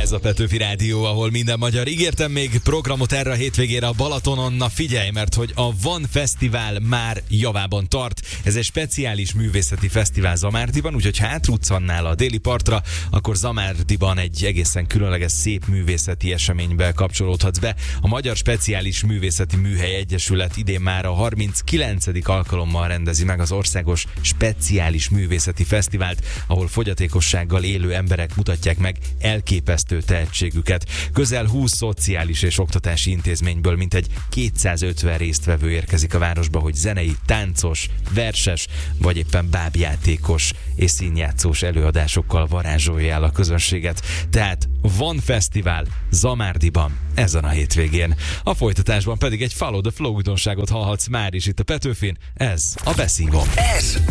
Ez a Petőfi Rádió, ahol minden magyar. Ígértem még programot erre a hétvégére a Balatonon. Na figyelj, mert hogy a Van Fesztivál már javában tart. Ez egy speciális művészeti fesztivál Zamárdiban, úgyhogy ha átruccannál a déli partra, akkor Zamárdiban egy egészen különleges szép művészeti eseménybe kapcsolódhatsz be. A Magyar Speciális Művészeti Műhely Egyesület idén már a 39. alkalommal rendezi meg az Országos Speciális Művészeti Fesztivált, ahol fogyatékossággal élő emberek mutatják meg elképesztő tehetségüket. Közel 20 szociális és oktatási intézményből mintegy 250 résztvevő érkezik a városba, hogy zenei, táncos, verses vagy éppen bábjátékos és színjátszós előadásokkal varázsolja el a közönséget. Tehát Van Fesztivál Zamárdiban ezen a hétvégén. A folytatásban pedig egy Follow the Flow újdonságot hallhatsz már is itt a Petőfin. Ez a Beszívom.